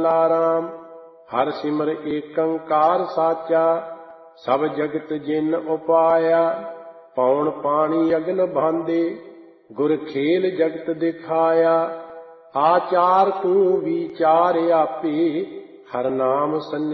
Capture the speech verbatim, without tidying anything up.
ਕਮਲਾ ਰਾਮ। ਹਰ ਸਿਮਰ ਏਕੰਕਾਰ ਸਾਚਾ, ਸਭ ਜਗਤ ਜਿਨ ਉਪਾਇਆ। ਪੌਣ ਪਾਣੀ ਅਗਨ ਭਾਂਦੇ, ਗੁਰ ਖੇਲ ਜਗਤ ਦਿਖਾਇਆ। ਆਚਾਰ ਤੂੰ ਵਿਚਾਰ ਆਪੇ, ਹਰ ਨਾਮ ਸੰਜਮ